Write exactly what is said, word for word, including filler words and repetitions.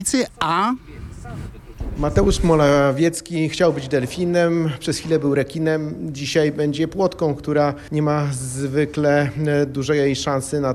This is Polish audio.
a Mateusz Morawiecki chciał być delfinem, przez chwilę był rekinem, dzisiaj będzie płotką, która nie ma zwykle dużej szansy na